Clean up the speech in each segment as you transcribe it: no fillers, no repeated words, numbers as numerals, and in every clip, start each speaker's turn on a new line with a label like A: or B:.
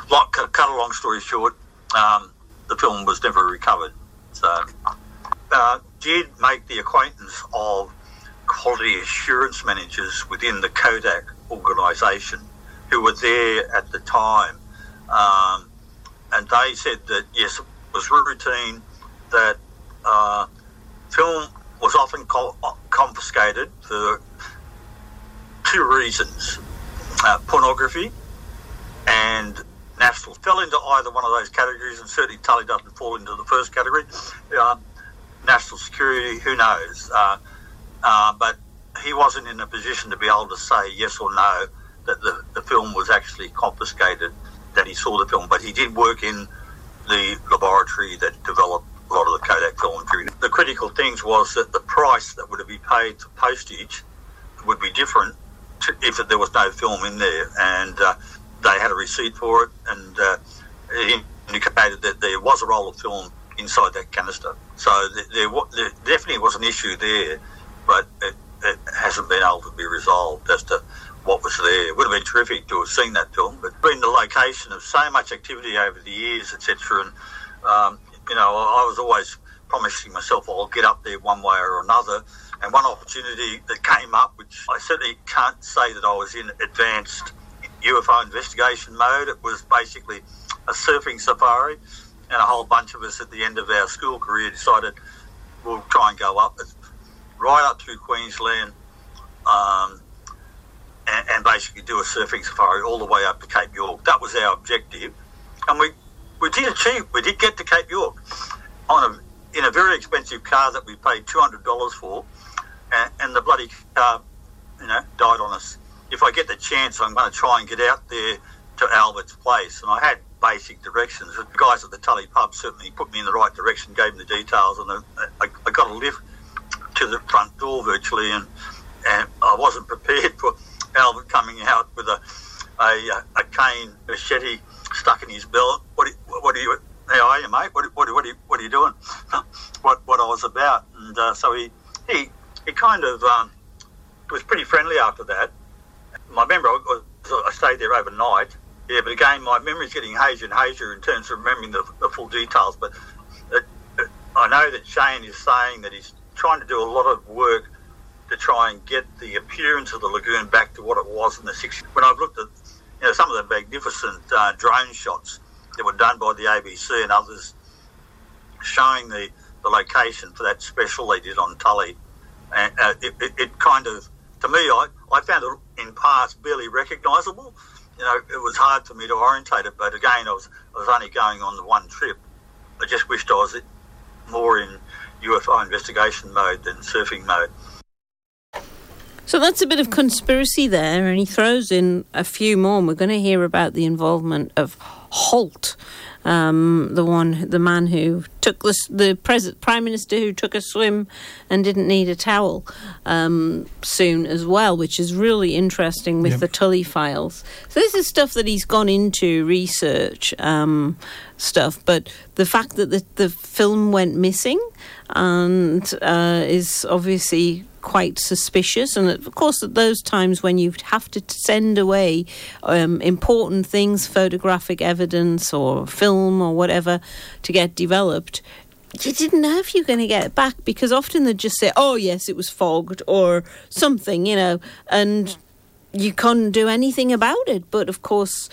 A: cut a long story short, the film was never recovered. So, did make the acquaintance of quality assurance managers within the Kodak organisation who were there at the time. And they said that, yes, it was routine that film was often confiscated for two reasons. Pornography and national fell into either one of those categories, and certainly Tully doesn't fall into the first category. National security, who knows? But he wasn't in a position to be able to say yes or no that the film was actually confiscated, that he saw the film. But he did work in the laboratory that developed a lot of the Kodak film. The critical things was that the price that would be paid for postage would be different if there was no film in there, and they had a receipt for it, and it indicated that there was a roll of film inside that canister. So there definitely was an issue there, but it hasn't been able to be resolved as to what was there. It would have been terrific to have seen that film, but being the location of so much activity over the years, etc., and I was always promising myself I'll get up there one way or another. And one opportunity that came up, which I certainly can't say that I was in advanced UFO investigation mode. It was basically a surfing safari, and a whole bunch of us at the end of our school career decided we'll try and go up right up through Queensland and basically do a surfing safari all the way up to Cape York. That was our objective, and we did achieve. We did get to Cape York in a very expensive car that we paid $200 for, and the bloody car, died on us. If I get the chance, I'm going to try and get out there to Albert's place. And I had basic directions. The guys at the Tully pub certainly put me in the right direction, gave me the details, and I got a lift to the front door virtually, and I wasn't prepared for Albert coming out with a cane machete stuck in his belt. How are you, mate? What are you doing? what I was about, and so he kind of was pretty friendly after that. My memory, I stayed there overnight. Yeah, but again, my memory's getting hazier and hazier in terms of remembering the full details. But I know that Shane is saying that he's trying to do a lot of work to try and get the appearance of the lagoon back to what it was in the 60s. When I've looked at some of the magnificent drone shots that were done by the ABC and others showing the location for that special they did on Tully, and it kind of, to me, I found it in parts barely recognisable. It was hard for me to orientate it, but again, I was only going on the one trip. I just wished I was more in UFO investigation mode than surfing mode.
B: So that's a bit of conspiracy there, and he throws in a few more. And we're going to hear about the involvement of Holt, the man who took the Prime Minister who took a swim and didn't need a towel soon as well, which is really interesting with the Tully files. So this is stuff that he's gone into research stuff, but the fact that the film went missing and is obviously quite suspicious, and of course at those times when you have to send away important things, photographic evidence or film or whatever to get developed, you didn't know if you were going to get it back, because often they'd just say, oh yes, it was fogged or something, and you couldn't do anything about it. But of course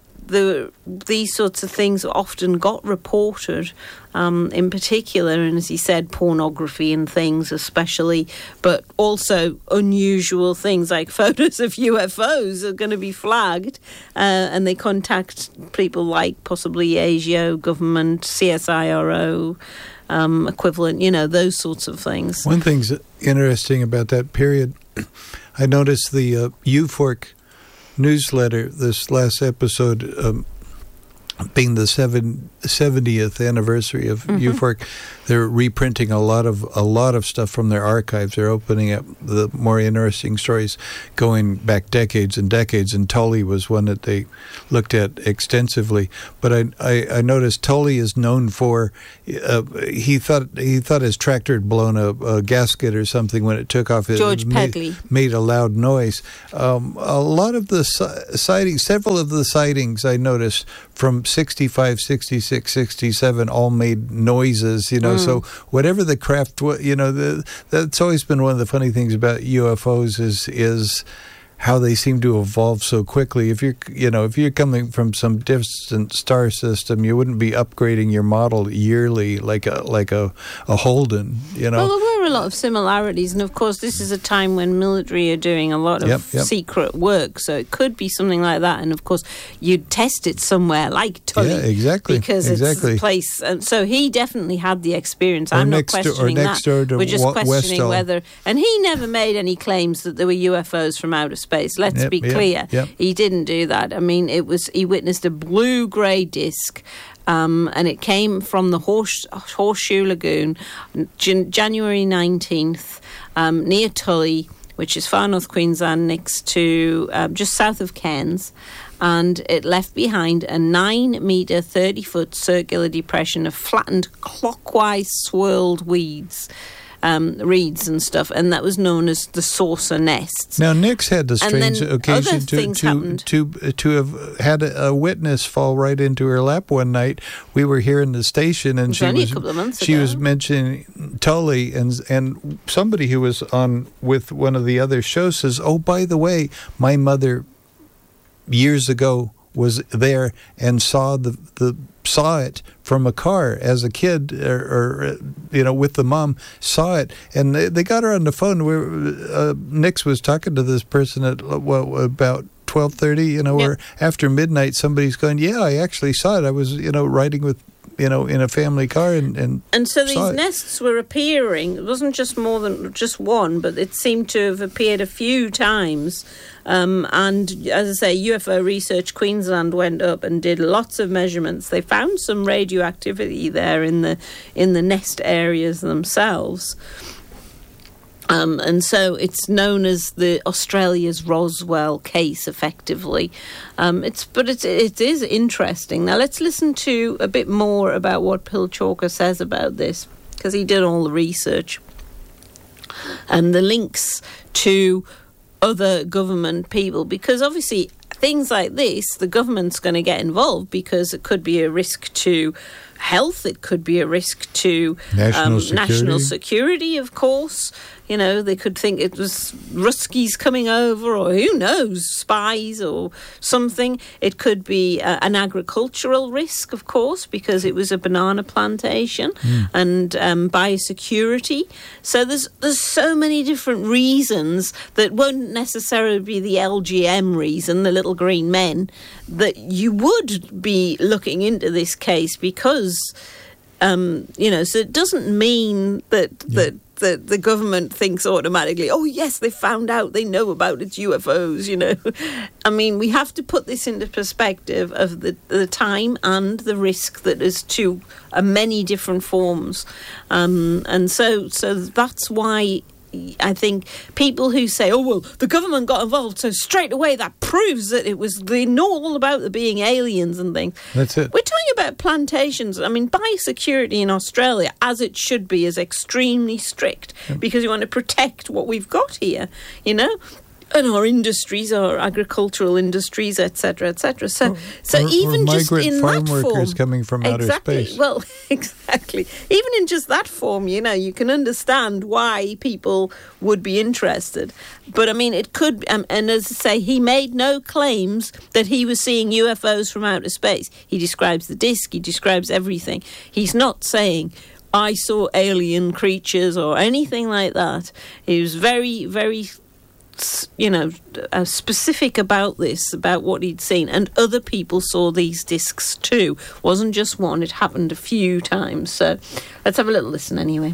B: these sorts of things often got reported, in particular, and as he said, pornography and things especially, but also unusual things like photos of UFOs are going to be flagged, and they contact people like possibly ASIO, government, CSIRO, equivalent, those sorts of things.
C: One thing's interesting about that period, I noticed the UFORC newsletter, this last episode, being the 70th anniversary of UFORC, they're reprinting a lot of stuff from their archives. They're opening up the more interesting stories going back decades and decades, and Tully was one that they looked at extensively. But I noticed Tully is known for he thought his tractor had blown a gasket or something when it took off.
B: George Pedley
C: made a loud noise. A lot of the sightings, several of the sightings I noticed from 65, 66, 67 all made noises, so whatever the craft was, that's always been one of the funny things about UFOs is how they seem to evolve so quickly. If you're coming from some distant star system, you wouldn't be upgrading your model yearly like a Holden, Well,
B: there were a lot of similarities, and of course, this is a time when military are doing a lot of secret work, so it could be something like that. And of course, you'd test it somewhere like Tully,
C: exactly,
B: because it's a place. And so he definitely had the experience. I'm not questioning that. We're just questioning whether. And he never made any claims that there were UFOs from outer space. Let's be clear. He didn't do that. I mean, he witnessed a blue-grey disc, and it came from the Horseshoe Lagoon, January 19th, near Tully, which is far north Queensland, next to just south of Cairns. And it left behind a 9-metre, 30-foot circular depression of flattened, clockwise swirled reeds and stuff, and that was known as the saucer nests.
C: Now, Nick's had the strange occasion to have had a witness fall right into her lap one night. We were here in the station, and she was mentioning Tully, and somebody who was on with one of the other shows says, "Oh, by the way, my mother years ago was there and saw it from a car as a kid, or with the mom, saw it." And they got her on the phone where Nix was talking to this person at about 12:30, where after midnight somebody's going, "Yeah, I actually saw it. I was, riding with, in a family car and
B: so these nests were appearing. It wasn't just more than just one, but it seemed to have appeared a few times. And as I say, UFO Research Queensland went up and did lots of measurements. They found some radioactivity there in the nest areas themselves. And so it's known as the Australia's Roswell case, effectively. It is interesting. Now let's listen to a bit more about what Pilchalker says about this, because he did all the research and the links to other government people, because obviously things like this, the government's going to get involved because it could be a risk to health, it could be a risk to national security, of course. They could think it was Ruskies coming over, or who knows, spies or something. It could be an agricultural risk, of course, because it was a banana plantation, and biosecurity. So there's so many different reasons that won't necessarily be the LGM reason, the little green men, that you would be looking into this case because, so it doesn't mean that the government thinks automatically, oh yes, they found out, they know about its UFOs, I mean, we have to put this into perspective of the time and the risk that is to many different forms. And so that's why I think people who say, oh, well, the government got involved, so straight away that proves that they know all about there being aliens and things.
C: That's it.
B: We're talking about plantations. I mean, biosecurity in Australia, as it should be, is extremely strict because you want to protect what we've got here, and our industries, our agricultural industries, etc., etc. So even just in that form,
C: farm workers coming from outer space.
B: Well, exactly. Even in just that form, you can understand why people would be interested. But I mean, it could. And as I say, he made no claims that he was seeing UFOs from outer space. He describes the disc. He describes everything. He's not saying, I saw alien creatures or anything like that. He was very, very specific about this, about what he'd seen, and other people saw these discs too. Wasn't just one; it happened a few times. So, let's have a little listen anyway.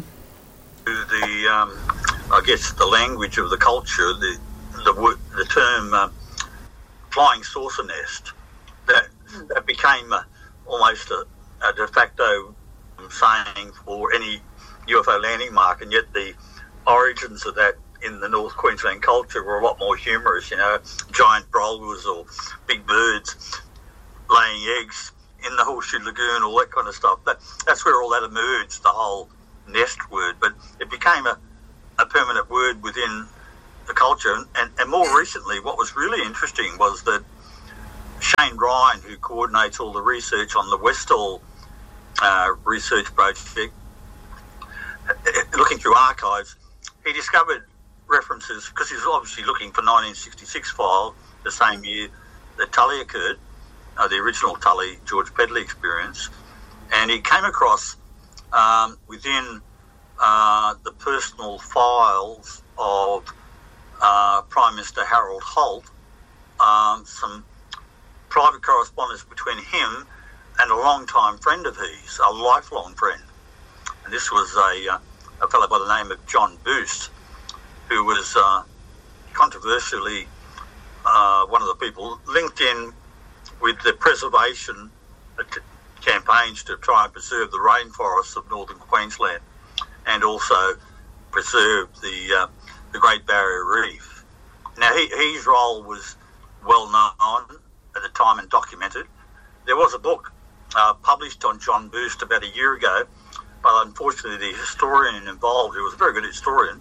A: I guess the language of the culture, the term flying saucer nest, that became almost a de facto saying for any UFO landing mark, and yet the origins of that in the North Queensland culture were a lot more humorous, giant brolgas or big birds laying eggs in the Horseshoe Lagoon, all that kind of stuff. That's where all that emerged, the whole nest word, but it became a permanent word within the culture. And more recently, what was really interesting was that Shane Ryan, who coordinates all the research on the Westall research project, looking through archives, he discovered references, because he was obviously looking for 1966 file, the same year that Tully occurred, the original Tully George Pedley experience, and he came across within the personal files of Prime Minister Harold Holt some private correspondence between him and a long-time friend of his, a lifelong friend. And this was a fellow by the name of John Boost, who was controversially one of the people linked in with the preservation campaigns to try and preserve the rainforests of northern Queensland and also preserve the Great Barrier Reef. Now, his role was well known at the time and documented. There was a book published on John Boost about a year ago, but unfortunately the historian involved, who was a very good historian,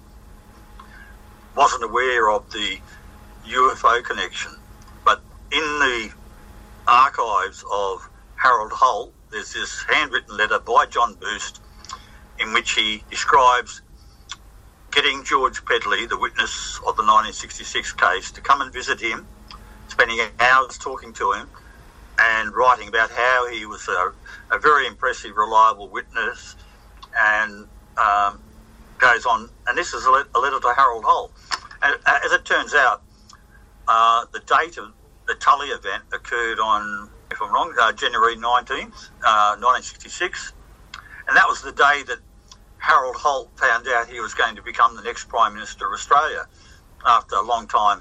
A: wasn't aware of the UFO connection. But in the archives of Harold Holt, there's this handwritten letter by John Boost in which he describes getting George Pedley, the witness of the 1966 case, to come and visit him, spending hours talking to him and writing about how he was a very impressive, reliable witness, and goes on. And this is a letter to Harold Holt. And as it turns out, the date of the Tully event occurred on, if I'm wrong, January 19th, 1966. And that was the day that Harold Holt found out he was going to become the next Prime Minister of Australia after a long time.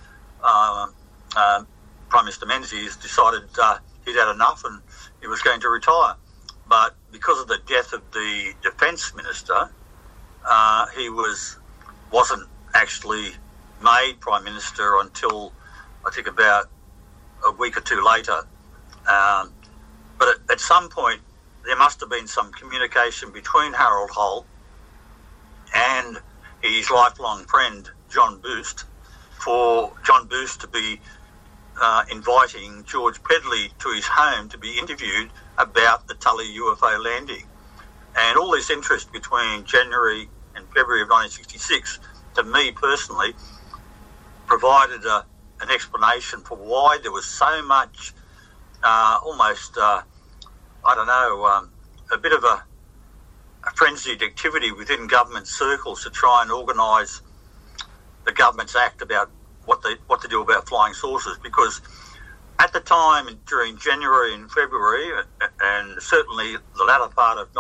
A: Prime Minister Menzies decided he'd had enough and he was going to retire. But because of the death of the Defence Minister, he wasn't actually made Prime Minister until, I think, about a week or two later. But at some point, there must have been some communication between Harold Holt and his lifelong friend, John Boost, for John Boost to be inviting George Pedley to his home to be interviewed about the Tully UFO landing. And all this interest between January and February of 1966, to me personally, provided an explanation for why there was so much a bit of a frenzied activity within government circles to try and organise the government's act about what to do about flying saucers. Because at the time, during January and February, and certainly the latter part of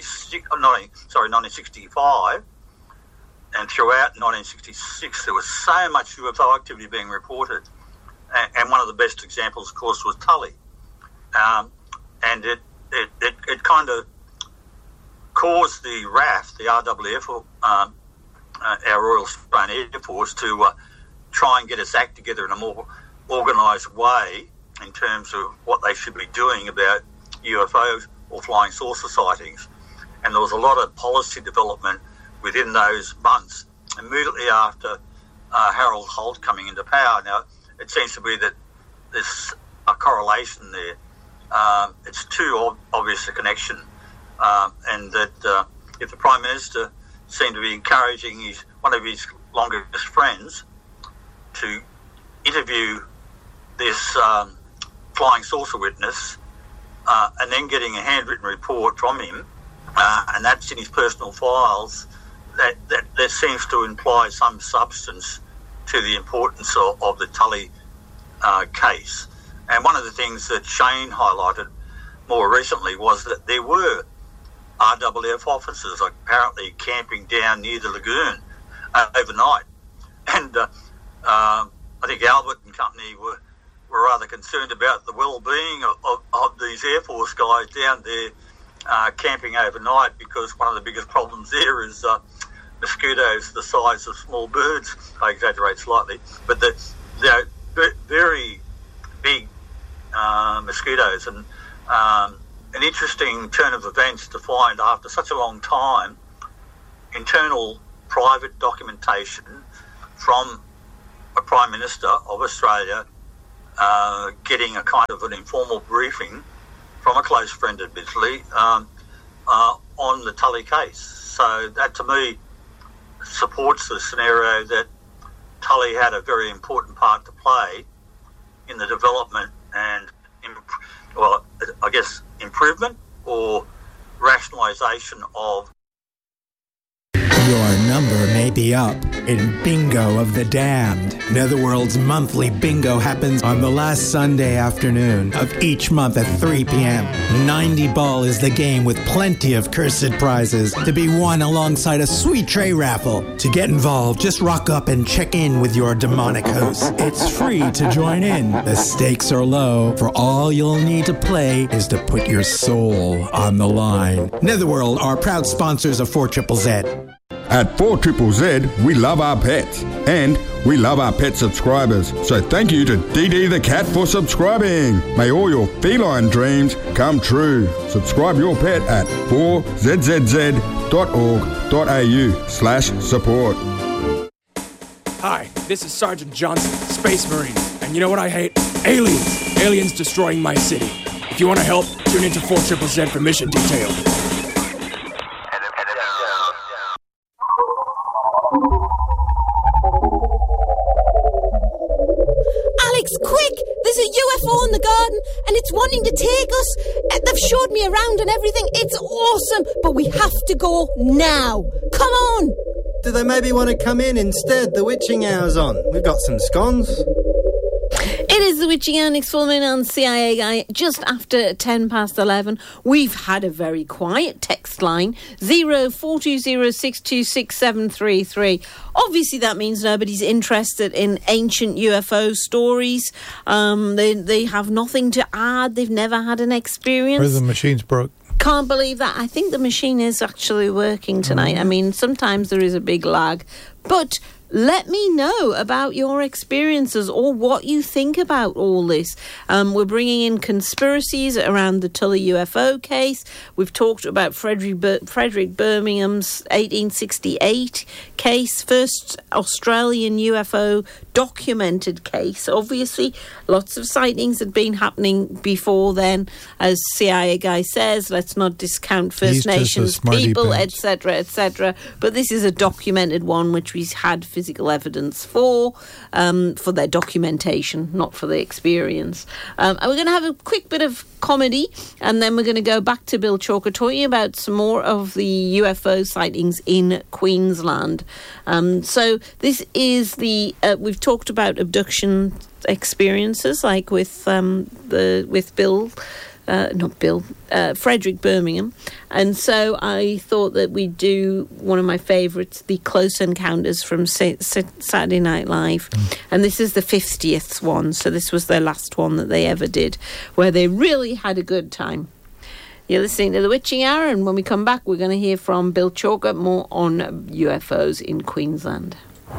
A: 1965, and throughout 1966, there was so much UFO activity being reported. And one of the best examples, of course, was Tully. And it kind of caused the RAF, the RAAF, our Royal Australian Air Force, to try and get its act together in a more organised way in terms of what they should be doing about UFOs or flying saucer sightings. And there was a lot of policy development within those months, immediately after Harold Holt coming into power. Now, it seems to be that there's a correlation there. It's too obvious a connection, and that if the Prime Minister seemed to be encouraging one of his longest friends to interview this flying saucer witness, and then getting a handwritten report from him, and that's in his personal files, that seems to imply some substance to the importance of the Tully case. And one of the things that Shane highlighted more recently was that there were RAAF officers apparently camping down near the lagoon overnight. And I think Albert and company were were rather concerned about the well-being of these Air Force guys down there camping overnight, because one of the biggest problems there is mosquitoes the size of small birds. I exaggerate slightly, but they're very big mosquitoes. And an interesting turn of events to find, after such a long time, internal private documentation from a Prime Minister of Australia getting a kind of an informal briefing from a close friend, admittedly, on the Tully case. So that, to me, supports the scenario that Tully had a very important part to play in the development and, improvement or rationalisation of.
D: Your number may be up in Bingo of the Damned. Netherworld's monthly bingo happens on the last Sunday afternoon of each month at 3 p.m. 90 Ball is the game with plenty of cursed prizes to be won alongside a sweet tray raffle. To get involved, just rock up and check in with your demonic host. It's free to join in. The stakes are low, for all you'll need to play is to put your soul on the line. Netherworld are proud sponsors of 4ZZZ.
E: At 4ZZZ, we love our pets, and we love our pet subscribers. So thank you to DD the Cat for subscribing. May all your feline dreams come true. Subscribe your pet at 4zzz.org.au/support.
F: Hi, this is Sergeant Johnson, Space Marine. And you know what I hate? Aliens. Aliens destroying my city. If you want to help, tune into 4ZZZ for mission detail.
G: In the garden, and it's wanting to take us. They've showed me around and everything. It's awesome, but we have to go now. Come on.
H: Do they maybe want to come in instead? The witching hour's on. We've got some scones.
B: It is the Witching Hour, Nick Fullman on CIA Guy, just after 11:10. We've had a very quiet text line, 0420626733. Obviously, that means nobody's interested in ancient UFO stories. They have nothing to add. They've never had an experience.
C: Or the machine's broke.
B: Can't believe that. I think the machine is actually working tonight. I mean, sometimes there is a big lag. But let me know about your experiences or what you think about all this. We're bringing in conspiracies around the Tully UFO case. We've talked about Frederick Birmingham's 1868 case, first Australian UFO documented case. Obviously, lots of sightings had been happening before then. As CIA Guy says, let's not discount First Nations people, etc., etc. But this is a documented one, which we've had physical evidence for their documentation, not for the experience. And we're going to have a quick bit of comedy, and then we're going to go back to Bill Chalker talking about some more of the UFO sightings in Queensland. So this is we've talked about abduction experiences, like with Frederick Birmingham. And so I thought that we'd do one of my favourites, the Close Encounters from Saturday Night Live. And this is the 50th one, so this was their last one that they ever did, where they really had a good time. You're listening to The Witching Hour, and when we come back, we're going to hear from Bill Chalker more on UFOs in Queensland.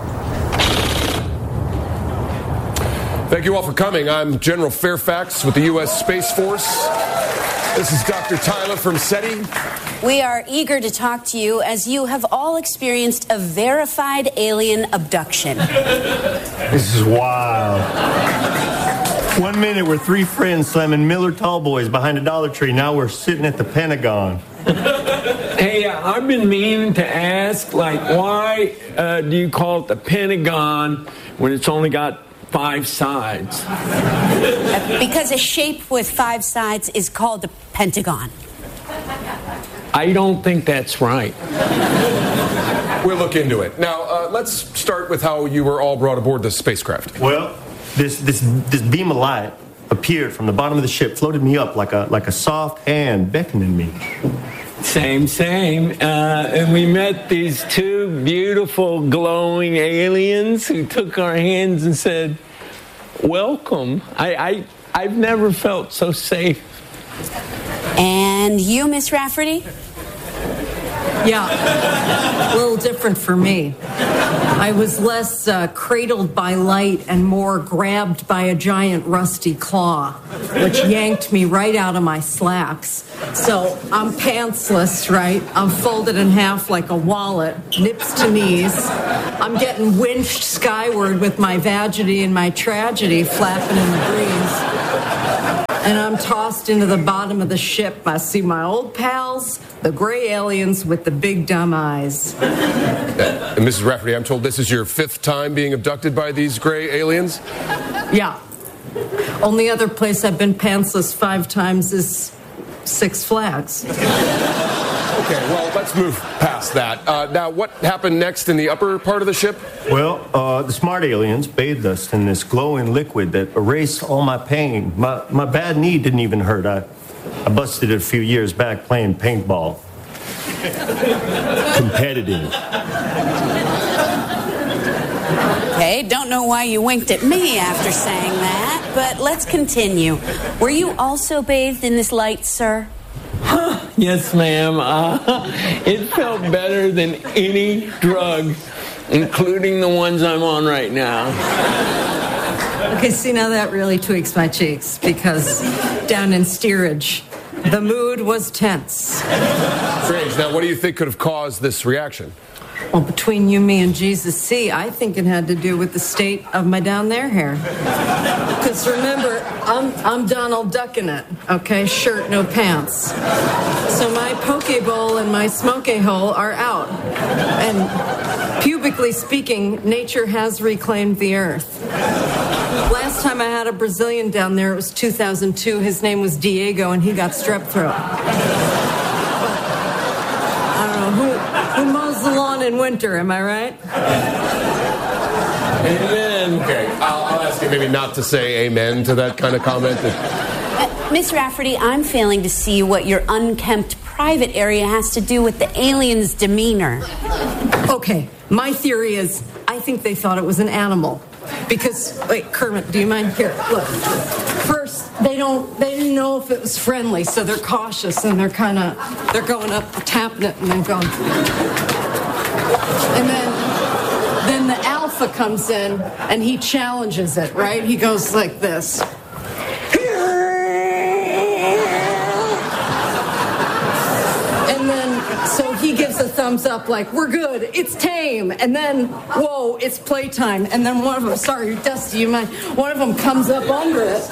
I: Thank you all for coming. I'm General Fairfax with the U.S. Space Force. This is Dr. Tyler from SETI.
J: We are eager to talk to you as you have all experienced a verified alien abduction.
K: This is wild. 1 minute we're three friends slamming Miller Tall Boys behind a Dollar Tree. Now we're sitting at the Pentagon.
L: Hey, I've been meaning to ask, why do you call it the Pentagon when it's only got 5 sides?
J: Because a shape with 5 sides is called the Pentagon.
L: I don't think that's right.
I: We'll look into it. Now, let's start with how you were all brought aboard the spacecraft.
K: Well, this beam of light appeared from the bottom of the ship, floated me up like a soft hand beckoning me.
L: Same. And we met these 2 beautiful, glowing aliens who took our hands and said, welcome. I've never felt so safe.
J: And you, Miss Rafferty?
M: Yeah, a little different for me. I was less cradled by light and more grabbed by a giant rusty claw, which yanked me right out of my slacks. So I'm pantsless, right? I'm folded in half like a wallet, nips to knees. I'm getting winched skyward with my vagity and my tragedy flapping in the breeze. And I'm tossed into the bottom of the ship. I see my old pals, the gray aliens with the big dumb eyes.
I: And Mrs. Rafferty, I'm told this is your 5th time being abducted by these gray aliens?
M: Yeah. Only other place I've been pantsless 5 times is Six Flags.
I: Okay, well, let's move past that. Now, what happened next in the upper part of the ship?
K: Well, the smart aliens bathed us in this glowing liquid that erased all my pain. My bad knee didn't even hurt. I busted it a few years back playing paintball. Competitive.
J: Okay, don't know why you winked at me after saying that, but let's continue. Were you also bathed in this light, sir?
L: Yes, ma'am. It felt better than any drug, including the ones I'm on right now.
M: Okay, see, now that really tweaks my cheeks, because down in steerage, the mood was tense.
I: Strange. Now, what do you think could have caused this reaction?
M: Well, between you, me, and Jesus C, I think it had to do with the state of my down there hair. Because remember, I'm Donald Ducking it, okay? Shirt, no pants. So my poke bowl and my smoky hole are out. And pubically speaking, nature has reclaimed the earth. Last time I had a Brazilian down there, it was 2002. His name was Diego, and he got strep throat. Who mows the lawn in winter, am I right?
I: Amen. Okay, I'll ask you maybe not to say amen to that kind of comment.
J: Miss Rafferty, I'm failing to see what your unkempt private area has to do with the aliens' demeanor.
M: Okay, my theory is I think they thought it was an animal. Because, wait, Kermit, do you mind? Here, look. First, they didn't know if it was friendly, so they're cautious and they're going up, tapping it, and then going. And then the alpha comes in and he challenges it, right? He goes like this. And then, so he gives a thumbs up like, we're good, it's tame. And then, whoa, it's playtime. And then one of them, sorry, Dusty, you mind? One of them comes up under it,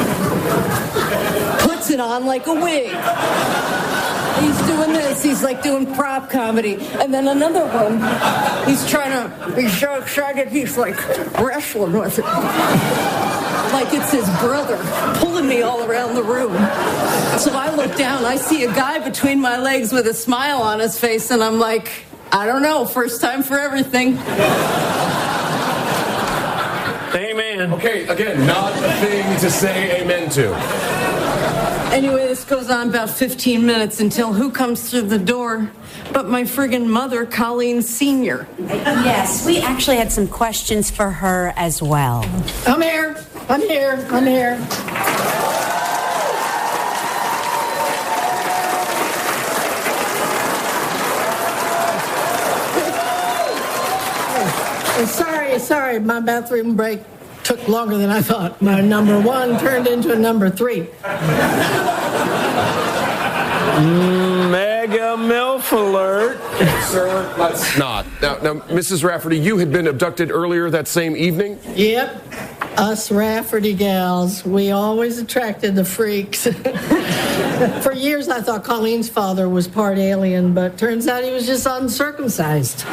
M: puts it on like a wig. He's doing this, he's like doing prop comedy. And then another one, he's so excited, he's like wrestling with it. Like it's his brother, pulling me all around the room. So I look down, I see a guy between my legs with a smile on his face, and I'm like, I don't know, first time for everything.
L: Amen.
I: Okay, again, not a thing to say amen to.
M: Anyway, this goes on about 15 minutes until who comes through the door but my friggin' mother, Colleen Sr.
J: Yes, we actually had some questions for her as well.
G: I'm here. Sorry, my bathroom break took longer than I thought. My number 1 turned into a number 3.
L: Mega MILF alert.
I: Sir, let's not. Now, Mrs. Rafferty, you had been abducted earlier that same evening?
G: Yep. Us Rafferty gals, we always attracted the freaks. For years, I thought Colleen's father was part alien, but turns out he was just uncircumcised.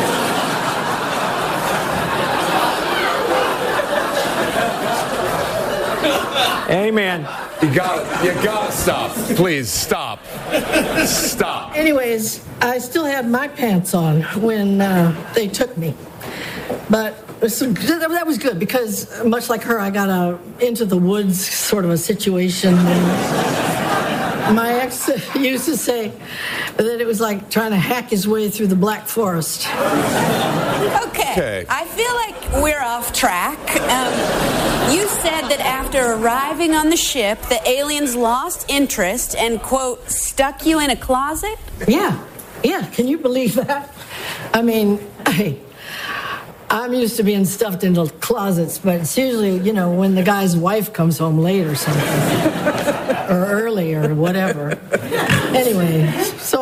L: Amen.
I: You gotta stop. Please, stop. Stop.
G: Anyways, I still had my pants on when they took me. But that was good because, much like her, I got into the woods sort of a situation. My ex used to say that it was like trying to hack his way through the Black Forest.
J: Okay. I feel like we're off track. You You said that after arriving on the ship, the aliens lost interest and, quote, stuck you in a closet?
G: Yeah. Can you believe that? I mean, I'm used to being stuffed into closets, but it's usually, when the guy's wife comes home late or something. Or early or whatever. Anyway, so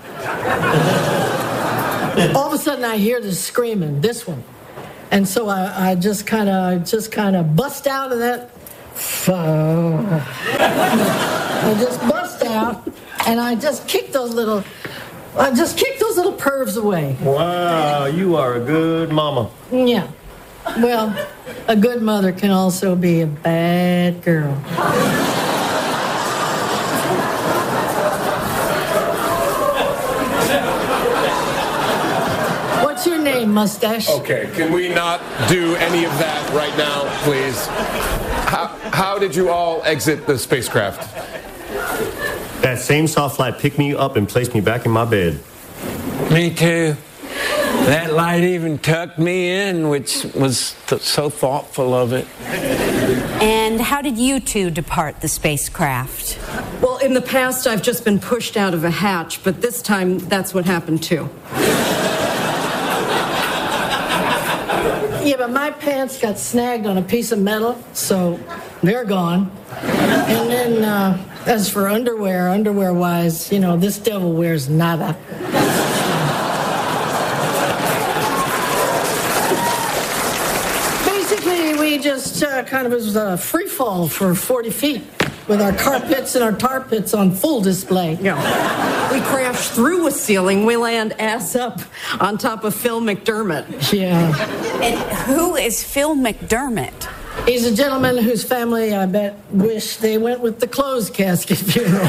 G: all of a sudden I hear this screaming, this one. And so I just kind of bust out of that. I just bust out, and I just kicked those little pervs away.
K: Wow, you are a good mama.
G: Yeah. Well, a good mother can also be a bad girl. What's your name, Mustache?
I: Okay, can we not do any of that right now, please? How did you all exit the spacecraft?
K: That same soft light picked me up and placed me back in my bed.
L: Me too. That light even tucked me in, which was so thoughtful of it.
J: And how did you two depart the spacecraft?
M: Well, in the past, I've just been pushed out of a hatch, but this time, that's what happened too.
G: Yeah, but my pants got snagged on a piece of metal, so they're gone. And then, as for underwear-wise, this devil wears nada. Basically, we just kind of was a free fall for 40 feet with our carpets and our tar pits on full display.
M: Yeah. We crashed through a ceiling. We land ass up on top of Phil McDermott.
G: Yeah.
J: And who is Phil McDermott?
G: He's a gentleman whose family, I bet, wish they went with the closed casket funeral.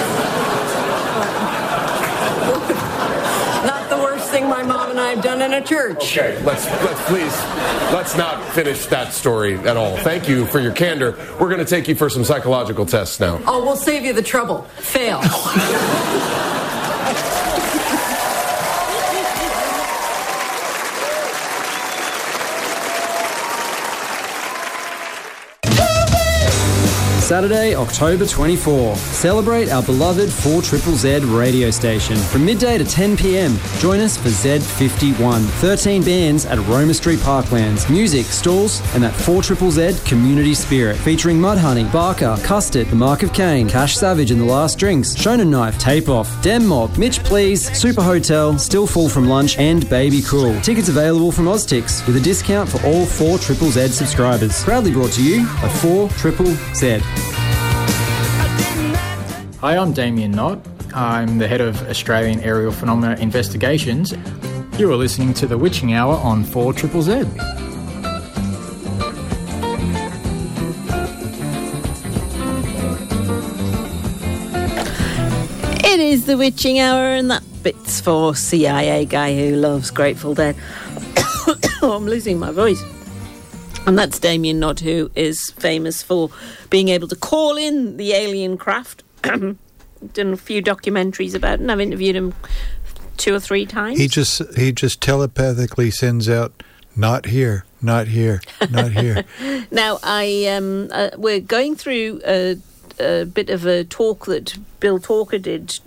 M: Not the worst thing my mom and I have done in a church.
I: Okay, let's not finish that story at all. Thank you for your candor. We're going to take you for some psychological tests now.
M: Oh, we'll save you the trouble. Fail.
N: Saturday, October 24. Celebrate our beloved 4ZZZ radio station from midday to 10 p.m. Join us for Z51. 13 bands at Roma Street Parklands. Music, stalls, and that 4ZZZ community spirit. Featuring Mudhoney, Barker, Custard, The Mark of Cain, Cash Savage and The Last Drinks, Shonen Knife, Tape Off, Dem Mob, Mitch Please, Super Hotel, Still Full from Lunch, and Baby Cool. Tickets available from Oztix with a discount for all 4ZZZ subscribers. Proudly brought to you by 4ZZZ.
O: Hi, I'm Damien Knott. I'm the head of Australian Aerial Phenomena Investigations. You are listening to The Witching Hour on 4ZZZ.
B: It is The Witching Hour, and that bit's for CIA guy who loves Grateful Dead. Oh, I'm losing my voice. And that's Damien Knott, who is famous for being able to call in the alien craft. Done a few documentaries about it, and I've interviewed him 2 or 3 times.
C: He just telepathically sends out, not here, not here, not here.
B: Now, we're going through a bit of a talk that Bill Chalker did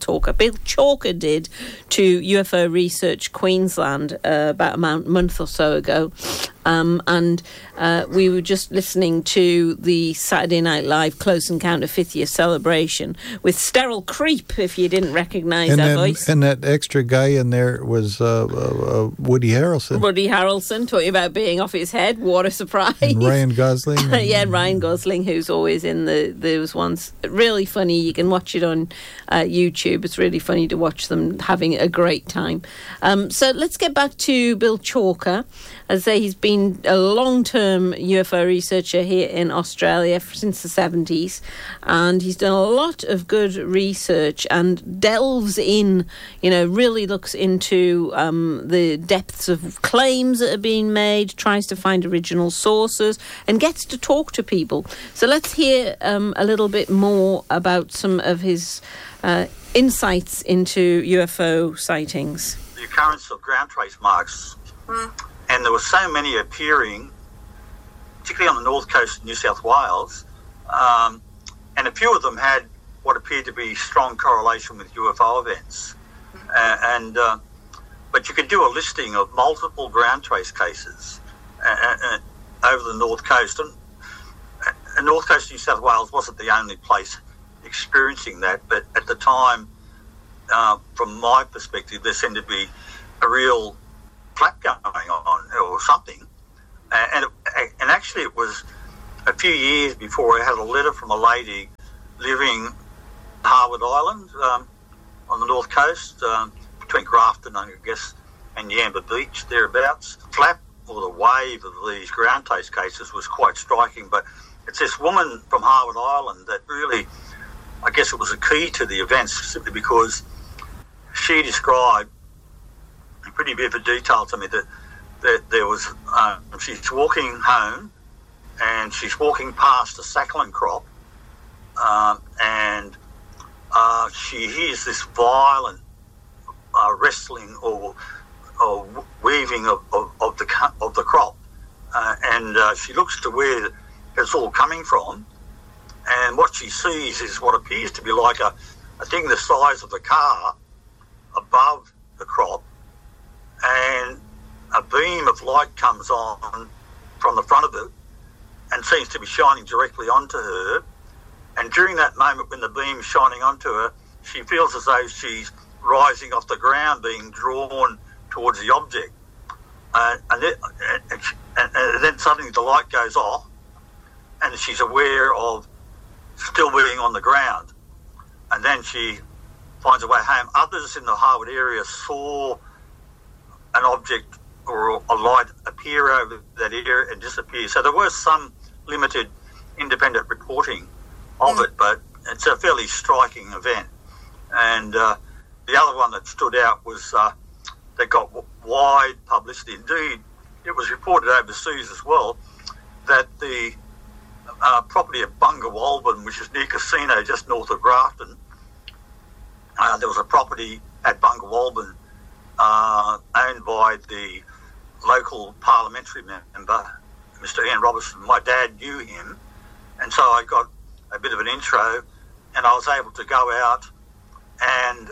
B: to UFO Research Queensland about a month or so ago. And we were just listening to the Saturday Night Live Close Encounter 50th celebration with Sterile Creep, if you didn't recognise that voice.
C: And that extra guy in there was Woody Harrelson.
B: Woody Harrelson, talking about being off his head. What a surprise.
C: And Ryan Gosling.
B: Yeah, Ryan Gosling, who's always in those ones. Really funny. You can watch it on YouTube. It's really funny to watch them having a great time. So let's get back to Bill Chalker. As I say, he's been a long-term UFO researcher here in Australia since the 70s, and he's done a lot of good research and delves in, really looks into the depths of claims that are being made, tries to find original sources, and gets to talk to people. So let's hear a little bit more about some of his insights into UFO sightings.
A: The occurrence of ground trace marks, and there were so many appearing particularly on the north coast of New South Wales, and a few of them had what appeared to be strong correlation with UFO events. But you could do a listing of multiple ground trace cases over the north coast. And north coast of New South Wales wasn't the only place experiencing that, but at the time, from my perspective, there seemed to be a real flap going on or something. And actually it was a few years before I had a letter from a lady living Harwood Island on the north coast, between Grafton, I guess, and Yamba Beach, thereabouts. Flap, or the wave of these ground trace cases was quite striking, but it's this woman from Harwood Island that really, I guess it was a key to the events, simply because she described in pretty vivid detail to me that there was, she's walking home and she's walking past a sackling crop, and she hears this violent wrestling or weaving of the crop, and she looks to where it's all coming from, and what she sees is what appears to be like a thing the size of the car above the crop, and a beam of light comes on from the front of it and seems to be shining directly onto her. And during that moment when the beam is shining onto her, she feels as though she's rising off the ground, being drawn towards the object. And then suddenly the light goes off and she's aware of still being on the ground. And then she finds a way home. Others in the Harwood area saw an object or a light appear over that area and disappear. So there was some limited independent reporting of it, but it's a fairly striking event. And the other one that stood out was that got wide publicity. Indeed, it was reported overseas as well that the property of Bunga Walbin, which is near Casino, just north of Grafton, there was a property at Bunga Walbin owned by the local parliamentary member, Mr. Ian Robertson. My dad knew him, and so I got a bit of an intro, and I was able to go out and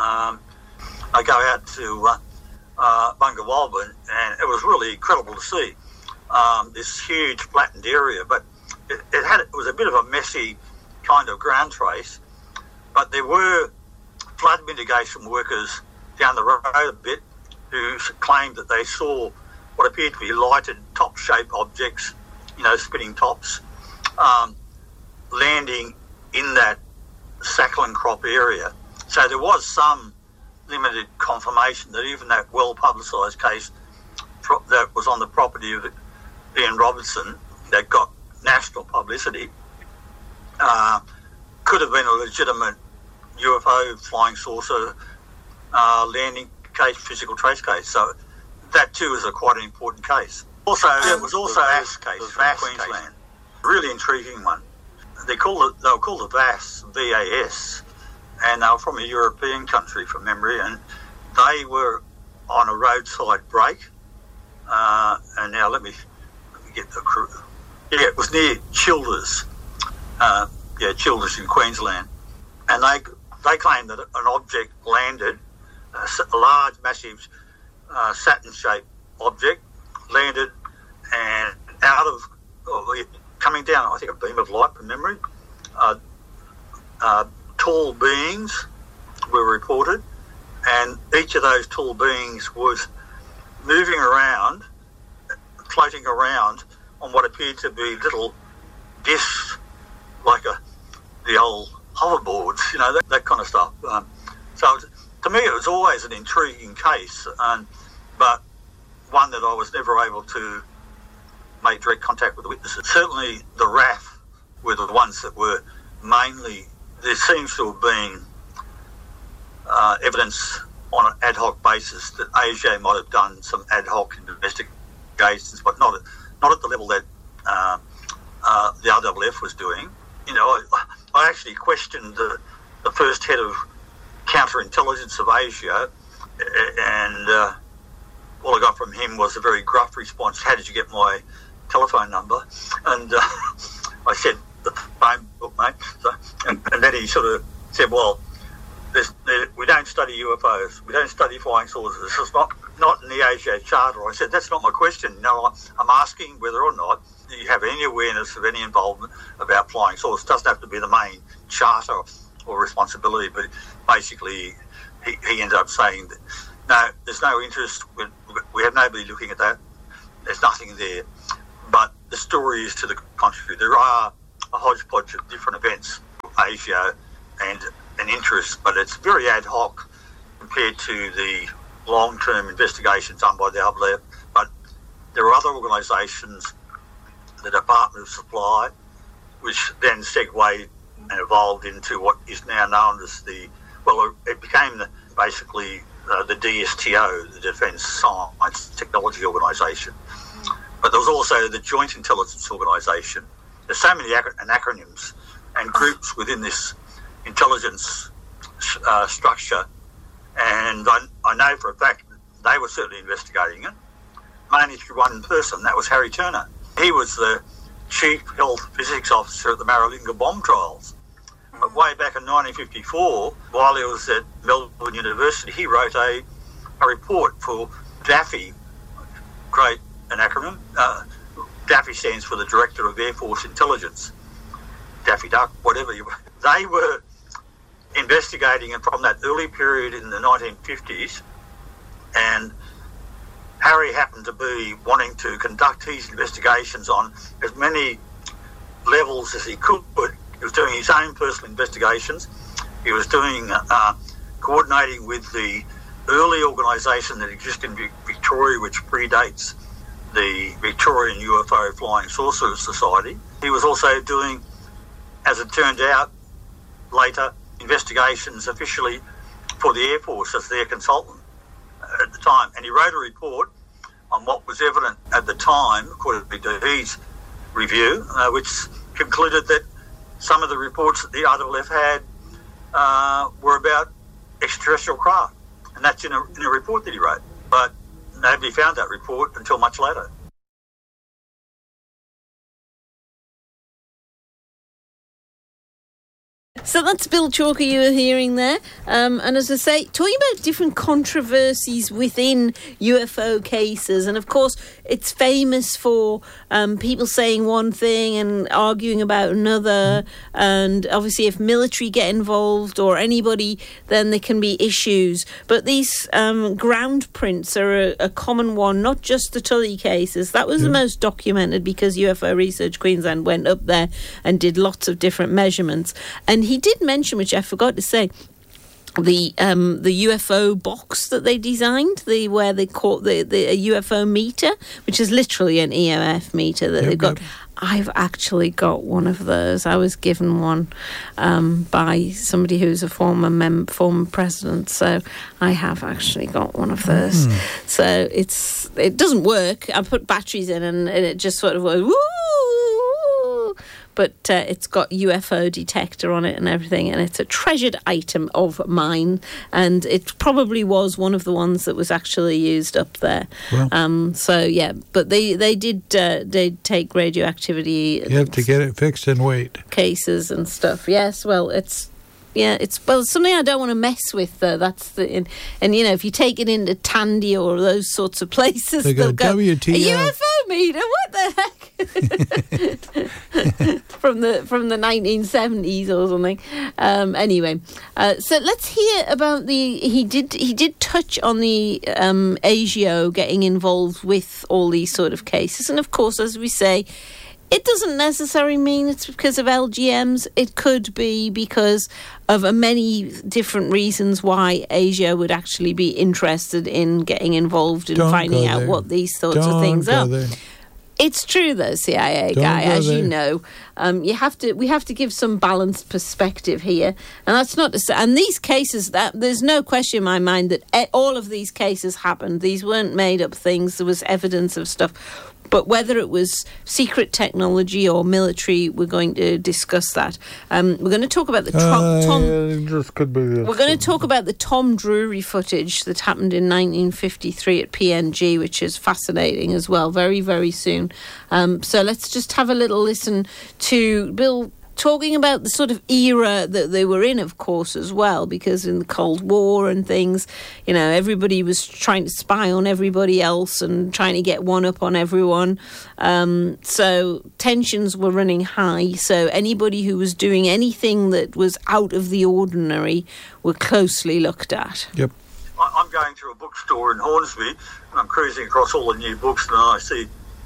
A: I go out to Bunga Walbin, and it was really incredible to see this huge flattened area, but it was a bit of a messy kind of ground trace, but there were flood mitigation workers down the road a bit who claimed that they saw what appeared to be lighted top-shaped objects, spinning tops, landing in that sackling crop area. So there was some limited confirmation that even that well-publicised case that was on the property of Ian Robertson that got national publicity could have been a legitimate UFO flying saucer landing case, physical trace case. So that too is quite an important case. Also, there was also the VAS case from Queensland, really intriguing one. They were called the VAS, VAS, and they were from a European country from memory, and they were on a roadside break. And now let me get the crew. Yeah, it was near Childers. Childers in Queensland, and they claimed that an object landed, a large, massive, Saturn-shaped object landed, and coming down, I think, a beam of light from memory. Tall beings were reported, and each of those tall beings was moving around, floating around on what appeared to be little discs, like the old hoverboards, that kind of stuff. So to me, it was always an intriguing case, but one that I was never able to make direct contact with the witnesses. Certainly the RAF were the ones that were mainly, there seems to have been evidence on an ad hoc basis that ASIO might have done some ad hoc investigations, but not at the level that the RAAF was doing. I actually questioned the first head of counterintelligence of ASIO, and all I got from him was a very gruff response: "How did you get my telephone number, and I said, the phone book, mate. So, and then he sort of said, well, we don't study UFOs. We don't study flying saucers. This is not in the ASIO Charter. I said, that's not my question. No, I'm asking whether or not you have any awareness of any involvement about flying saucers. It doesn't have to be the main charter or responsibility, but basically he ended up saying that, no, there's no interest. We have nobody looking at that. There's nothing there. But the story is to the contrary. There are a hodgepodge of different events, ASIO, and an interest, but it's very ad hoc compared to the long-term investigations done by the AAF. But there are other organisations, the Department of Supply, which then segued and evolved into what is now known as it became basically the DSTO, the Defence Science Technology Organisation. But there was also the Joint Intelligence Organisation. There's so many acronyms and groups within this intelligence structure, and I know for a fact they were certainly investigating it, mainly through one person, that was Harry Turner. He was the Chief Health Physics Officer at the Maralinga bomb trials. But way back in 1954, while he was at Melbourne University, he wrote a report for DAFI, great an acronym. DAFI stands for the Director of Air Force Intelligence. Daffy Duck, whatever. They were investigating it from that early period in the 1950s, and Harry happened to be wanting to conduct his investigations on as many levels as he could. He was doing his own personal investigations. He was doing coordinating with the early organisation that existed in Victoria, which predates the Victorian UFO Flying Saucer Society. He was also doing, as it turned out later, investigations officially for the Air Force as their consultant at the time. And he wrote a report on what was evident at the time, according to his review, which concluded that some of the reports that the RAAF had were about extraterrestrial craft. And that's in a report that he wrote. But nobody found that report until much later.
B: So that's Bill Chalker you were hearing there. And as I say, talking about different controversies within UFO cases. And of course, it's famous for people saying one thing and arguing about another. And obviously, if military get involved or anybody, then there can be issues. But these ground prints are a common one, not just the Tully cases. That was the most documented because UFO Research Queensland went up there and did lots of different measurements. And he did mention, which I forgot to say, the UFO box that they designed, where they caught the UFO meter, which is literally an EMF meter that they've got. I've actually got one of those. I was given one by somebody who's a former president, so I have actually got one of those. So it doesn't work. I put batteries in and it just sort of goes woo. But it's got UFO detector on it and everything, and it's a treasured item of mine, and it probably was one of the ones that was actually used up there. Well, so yeah, but they did take radioactivity.
C: You have to get it fixed and wait.
B: Cases and stuff. Yes, well, it's something I don't want to mess with, though. That's and if you take it into Tandy or those sorts of places, they'll go
C: WTF.
B: A UFO meter. What the heck? from the 1970s or something. Anyway, so let's hear about he did touch on the ASIO getting involved with all these sort of cases, and of course, as we say, it doesn't necessarily mean it's because of LGMs. It could be because of many different reasons why ASIO would actually be interested in getting involved in finding out what these sorts of things are. There. It's true, though, CIA guy, as you know. We have to give some balanced perspective here, and that's not to say. And these cases, there's no question in my mind that all of these cases happened. These weren't made up things. There was evidence of stuff. But whether it was secret technology or military, we're going to discuss that. We're going to talk about the we're going to talk about the Tom Drury footage that happened in 1953 at PNG, which is fascinating as well, very, very soon. So let's just have a little listen to Bill talking about the sort of era that they were in, of course, as well, because in the Cold War and things, you know, everybody was trying to spy on everybody else and trying to get one up on everyone. So tensions were running high. So anybody who was doing anything that was out of the ordinary were closely looked at.
C: Yep.
A: I'm going through a bookstore in Hornsby and I'm cruising across all the new books and I see,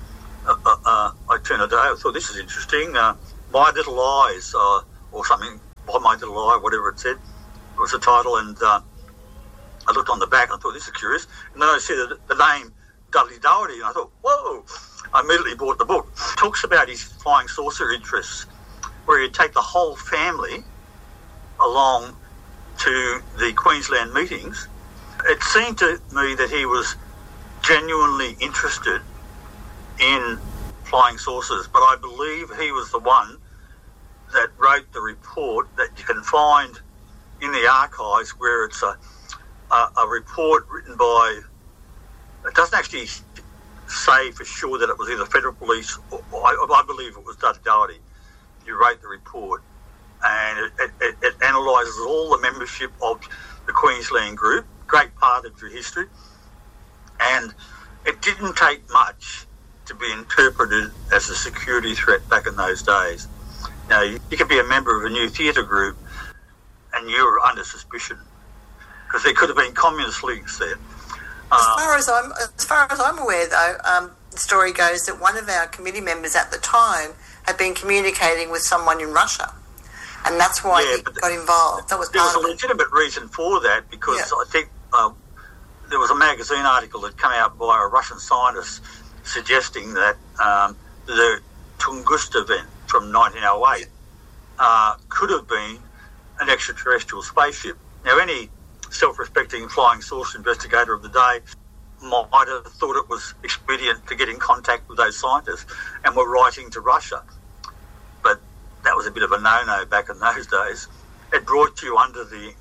A: I turn a day, I thought this is interesting. My Little Eyes, or something, By My Little Eye, whatever it said, was the title, and I looked on the back and I thought, this is curious. And then I see the name Dudley Doherty, and I thought, whoa! I immediately bought the book. It talks about his flying saucer interests, where he'd take the whole family along to the Queensland meetings. It seemed to me that he was genuinely interested in flying saucers, but I believe he was the one that wrote the report that you can find in the archives, where it's a report written by, it doesn't actually say for sure that it was either Federal Police or I believe it was Dudley Doherty who wrote the report, and it analyses all the membership of the Queensland group, great part of your history, and it didn't take much to be interpreted as a security threat back in those days. Now, you could be a member of a new theatre group and you're under suspicion because there could have been communist links there.
P: As far as I'm aware, though, the story goes that one of our committee members at the time had been communicating with someone in Russia, and that's why he got involved. That was part of it.
A: There was a legitimate reason for that because I think there was a magazine article that came out by a Russian scientist suggesting that the Tunguska event from 1908 could have been an extraterrestrial spaceship. Now, any self-respecting flying saucer investigator of the day might have thought it was expedient to get in contact with those scientists and were writing to Russia. But that was a bit of a no-no back in those days. It brought you under the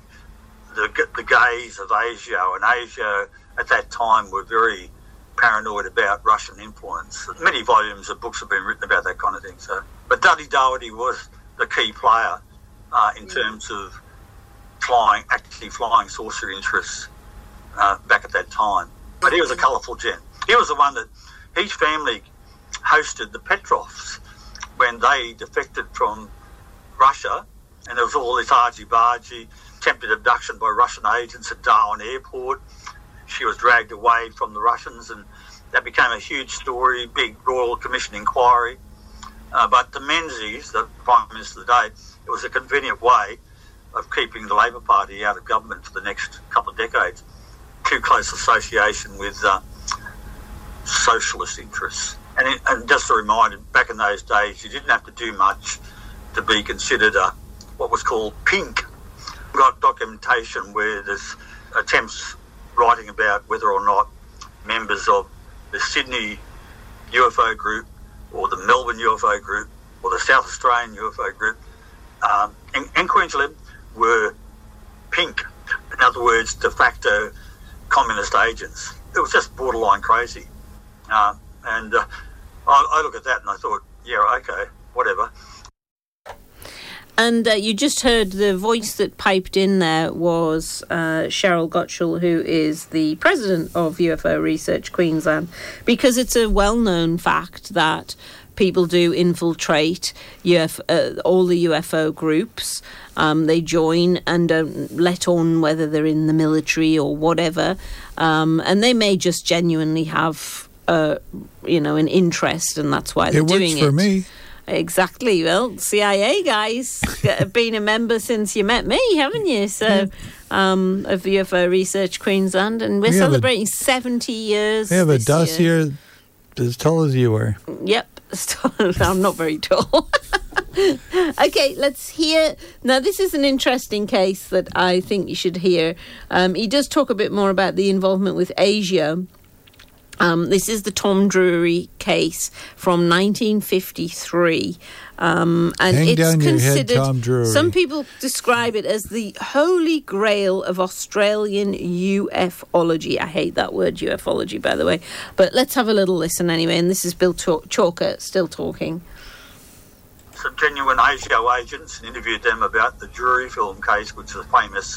A: gaze of Asia, and Asia at that time were very paranoid about Russian influence. Many volumes of books have been written about that kind of thing. But Dudley Doherty was the key player in terms of flying saucer interests back at that time. But he was a colourful gent. He was the one that his family hosted the Petrovs when they defected from Russia, and there was all this argy-bargy, attempted abduction by Russian agents at Darwin Airport. She was dragged away from the Russians, and that became a huge story, big Royal Commission inquiry. But the Menzies, the Prime Minister of the day, it was a convenient way of keeping the Labor Party out of government for the next couple of decades. Too close association with socialist interests. And just a reminder, back in those days, you didn't have to do much to be considered what was called pink. We've got documentation where there's attempts writing about whether or not members of the Sydney UFO group or the Melbourne UFO group or the South Australian UFO group in Queensland were pink. In other words, de facto communist agents. It was just borderline crazy. I look at that and I thought, yeah, okay, whatever.
B: And you just heard the voice that piped in there was Cheryl Gottschall, who is the president of UFO Research Queensland, because it's a well-known fact that people do infiltrate all the UFO groups. They join and don't let on whether they're in the military or whatever. And they may just genuinely have, an interest, and that's why they're doing it.
C: It works for me.
B: Exactly. Well, CIA guys have been a member since you met me, haven't you? So, of UFO Research Queensland, and we're celebrating 70 years.
C: They have a dossier as tall as you are.
B: Yep. I'm not very tall. Okay, let's hear. Now, this is an interesting case that I think you should hear. He does talk a bit more about the involvement with Asia. This is the Tom Drury case from 1953. And
C: Hang
B: it's
C: down
B: considered,
C: your head, Tom Drury.
B: Some people describe it as the holy grail of Australian ufology. I hate that word, ufology, by the way. But let's have a little listen anyway. And this is Bill Chalker still talking.
A: Some genuine ASIO agents and interviewed them about the Drury film case, which is a famous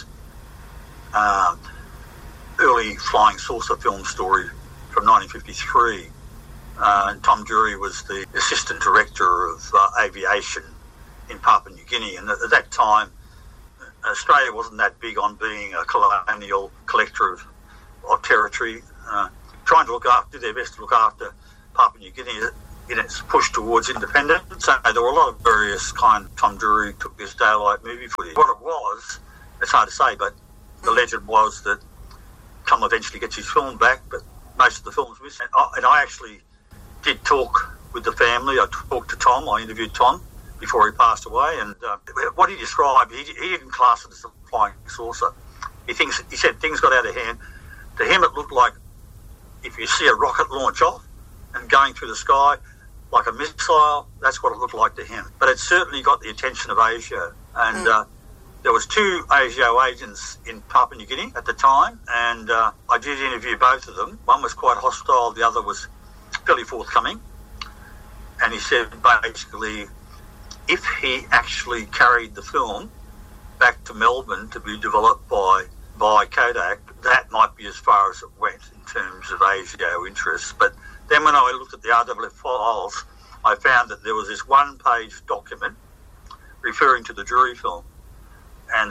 A: early flying saucer film story from 1953. And Tom Drury was the assistant director of aviation in Papua New Guinea. And at that time, Australia wasn't that big on being a colonial collector of territory, trying to do their best to look after Papua New Guinea in its push towards independence. So there were a lot of various kind. Tom Drury took this daylight movie footage. What it was, it's hard to say, but the legend was that Tom eventually gets his film back, but most of the film was missing. And I actually did talk with the family. I talked to Tom. I interviewed Tom before he passed away, and what he described, he didn't class it as a flying saucer. He said things got out of hand. To him, it looked like if you see a rocket launch off and going through the sky like a missile, that's what it looked like to him. But it certainly got the attention of ASIO, and there was 2 ASIO agents in Papua New Guinea at the time, and I did interview both of them. One was quite hostile, the other was fairly forthcoming. And he said basically if he actually carried the film back to Melbourne to be developed by Kodak, that might be as far as it went in terms of ASIO interests. But then when I looked at the RWF files, I found that there was this one-page document referring to the Drury film. And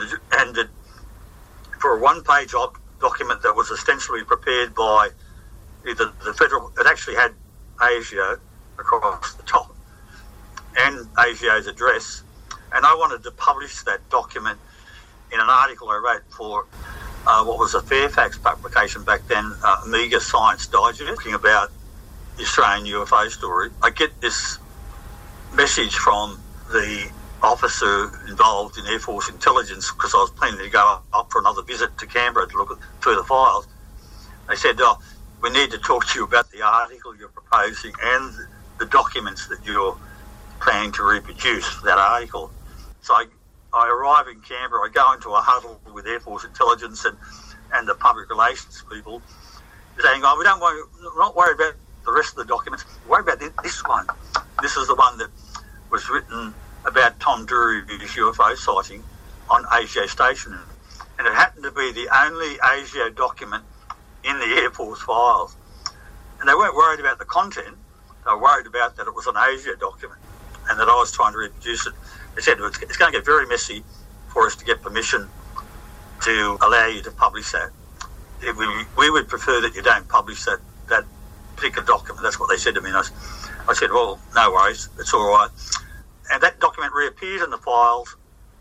A: for a one-page document that was ostensibly prepared by either the federal, it actually had ASIO across the top and ASIO's address, and I wanted to publish that document in an article I wrote for what was a Fairfax publication back then, Amiga Science Digest, talking about the Australian UFO story. I get this message from the officer involved in Air Force intelligence, because I was planning to go up for another visit to Canberra to look through the files. They said, we need to talk to you about the article you're proposing and the documents that you're planning to reproduce for that article. So I arrive in Canberra, I go into a huddle with Air Force intelligence and the public relations people, saying, we're not worried about the rest of the documents, we're worried about this one. This is the one that was written about Tom Drury's UFO sighting on ASIO Station. And it happened to be the only ASIO document in the Air Force files. And they weren't worried about the content, they were worried about that it was an ASIO document and that I was trying to reproduce it. They said it's going to get very messy for us to get permission to allow you to publish that. We would prefer that you don't publish that particular document. That's what they said to me. And I said, well, no worries, it's all right. And that document reappeared in the files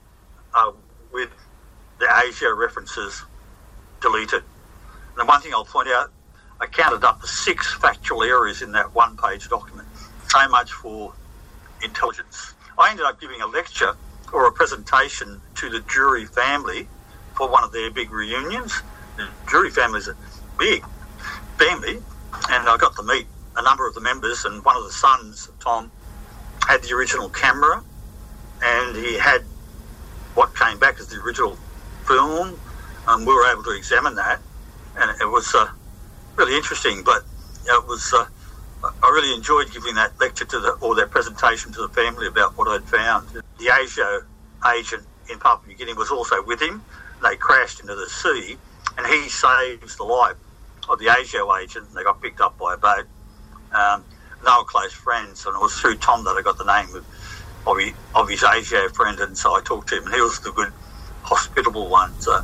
A: with the ASIO references deleted. And the one thing I'll point out, I counted up the 6 factual errors in that one-page document. So much for intelligence. I ended up giving a lecture or a presentation to the Drury family for one of their big reunions. The Drury family is a big family, and I got to meet a number of the members, and one of the sons, Tom, had the original camera, and he had what came back as the original film. We were able to examine that, and it was really interesting, but it was I really enjoyed giving that lecture or that presentation to the family about what I'd found. The ASIO agent in Papua New Guinea was also with him. They crashed into the sea, and he saves the life of the ASIO agent, and they got picked up by a boat. They were close friends, and it was through Tom that I got the name of his ASIO friend, and so I talked to him, and he was the good, hospitable one. So.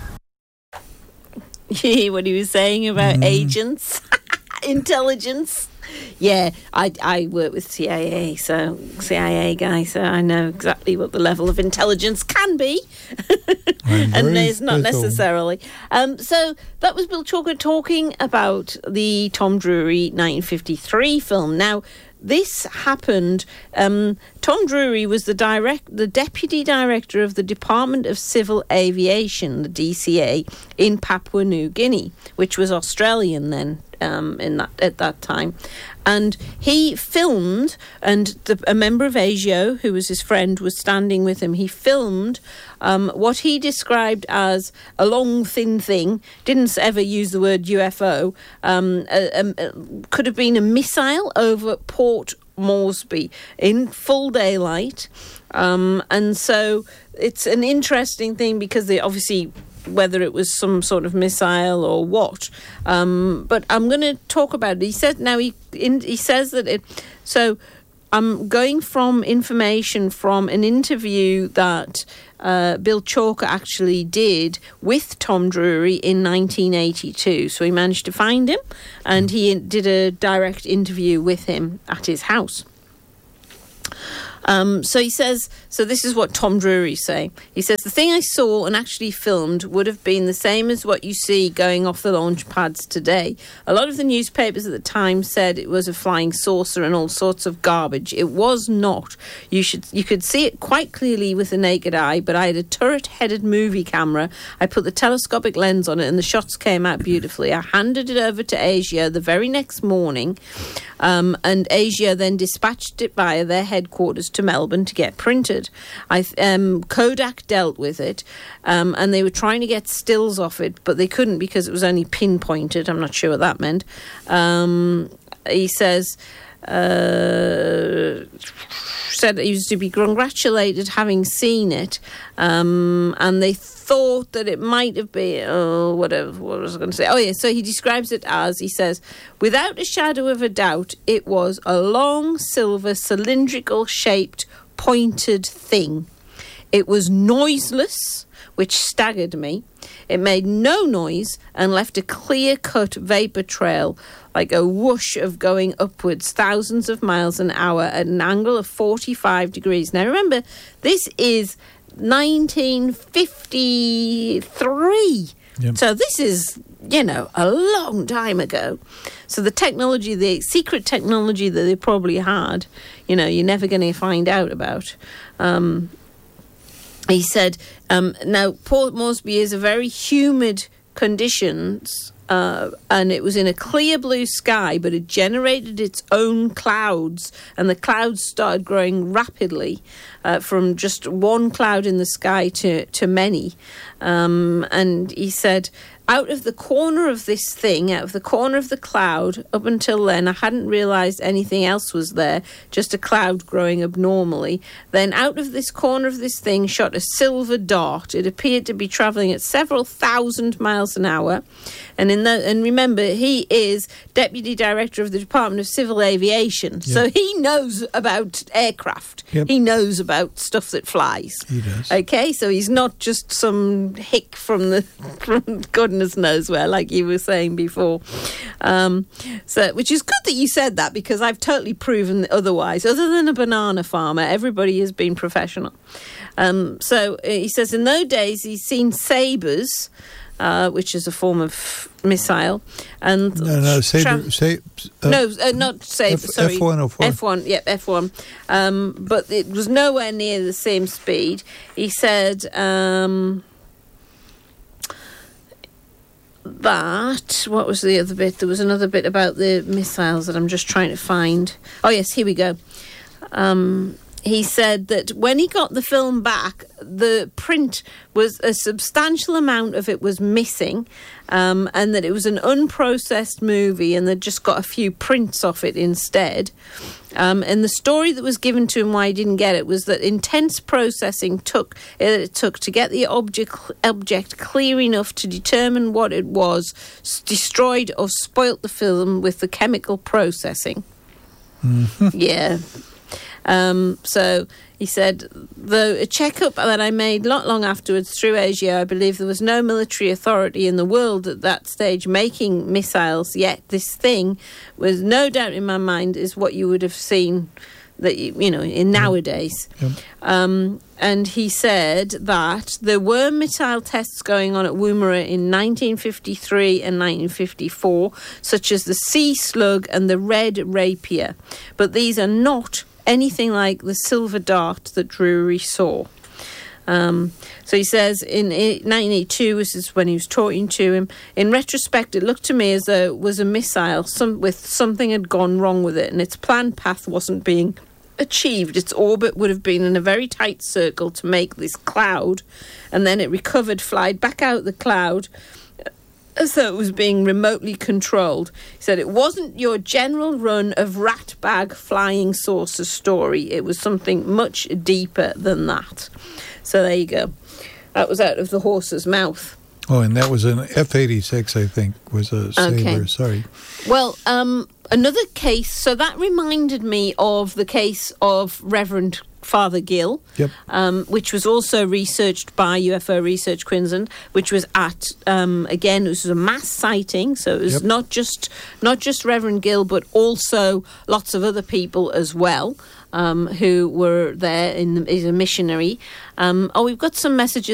B: What he was saying about agents, intelligence. Yeah, I work with CIA guy, so I know exactly what the level of intelligence can be, and it's not necessarily. So that was Bill Chalker talking about the Tom Drury 1953 film. Now, this happened. Tom Drury was the deputy director of the Department of Civil Aviation, the DCA, in Papua New Guinea, which was Australian then at that time. And he filmed, and a member of ASIO, who was his friend, was standing with him. He filmed what he described as a long, thin thing, didn't ever use the word UFO, could have been a missile over Port Moresby in full daylight. And so it's an interesting thing because they obviously, whether it was some sort of missile or what, but I'm going to talk about it. He said now he says that it. So I'm going from information from an interview that Bill Chalker actually did with Tom Drury in 1982. So he managed to find him, and he did a direct interview with him at his house. So he says, so this is what Tom Drury's saying. He says, the thing I saw and actually filmed would have been the same as what you see going off the launch pads today. A lot of the newspapers at the time said it was a flying saucer and all sorts of garbage. It was not. You could see it quite clearly with the naked eye, but I had a turret-headed movie camera. I put the telescopic lens on it and the shots came out beautifully. I handed it over to ASIO the very next morning, and ASIO then dispatched it via their headquarters to Melbourne to get printed. Kodak dealt with it, and they were trying to get stills off it, but they couldn't because it was only pinpointed. I'm not sure what that meant. He says, said that he was to be congratulated having seen it, and they thought that it might have been, what was I going to say? Oh, yeah, so he describes it as, he says, without a shadow of a doubt, it was a long, silver, cylindrical-shaped, pointed thing. It was noiseless, which staggered me. It made no noise and left a clear-cut vapour trail, like a whoosh of going upwards thousands of miles an hour at an angle of 45 degrees. Now, remember, this is 1953. Yep. So this is, a long time ago. So the technology, the secret technology that they probably had, you're never going to find out about. He said, now, Port Moresby is a very humid conditions, and it was in a clear blue sky, but it generated its own clouds, and the clouds started growing rapidly from just one cloud in the sky to many. And he said, out of the corner of this thing, out of the corner of the cloud, up until then, I hadn't realised anything else was there, just a cloud growing abnormally. Then out of this corner of this thing shot a silver dart. It appeared to be travelling at several thousand miles an hour. And remember, he is Deputy Director of the Department of Civil Aviation. Yep. So he knows about aircraft. Yep. He knows about stuff that flies.
C: He does.
B: Okay, so he's not just some hick from goodness knows where, like you were saying before. So, which is good that you said that, because I've totally proven otherwise. Other than a banana farmer, everybody has been professional. So he says in those days he's seen sabres, which is a form of missile, and
C: not saber.
B: Not saber. Sorry,
C: F-104.
B: F1, yeah, F1. But it was nowhere near the same speed. He said that. What was the other bit? There was another bit about the missiles that I'm just trying to find. Oh yes, here we go. He said that when he got the film back, the print was a substantial amount of it was missing, and that it was an unprocessed movie, and they'd just got a few prints off it instead. And the story that was given to him why he didn't get it was that intense processing took to get the object clear enough to determine what it was, destroyed or spoilt the film with the chemical processing. Mm-hmm. Yeah. So he said, though a checkup that I made not long afterwards through ASIO, I believe there was no military authority in the world at that stage making missiles, yet this thing was no doubt in my mind is what you would have seen that in nowadays. Yep. And he said that there were missile tests going on at Woomera in 1953 and 1954, such as the Sea Slug and the Red Rapier, but these are not anything like the silver dart that Drury saw. So he says in 1982, this is when he was talking to him, in retrospect, it looked to me as though it was a missile, something had gone wrong with it and its planned path wasn't being achieved. Its orbit would have been in a very tight circle to make this cloud, and then it recovered, flied back out the cloud as though it was being remotely controlled. He said it wasn't your general run of rat bag flying saucer story. It was something much deeper than that. So there you go. That was out of the horse's mouth.
C: Oh, and that was an F-86, I think, was a Sabre. Okay. Sorry.
B: Well, another case, so that reminded me of the case of Reverend Father Gill,
C: yep.
B: Which was also researched by UFO Research Queensland, which was at, again, it was a mass sighting, so it was yep. not just Reverend Gill, but also lots of other people as well, who were there as a missionary. We've got some messages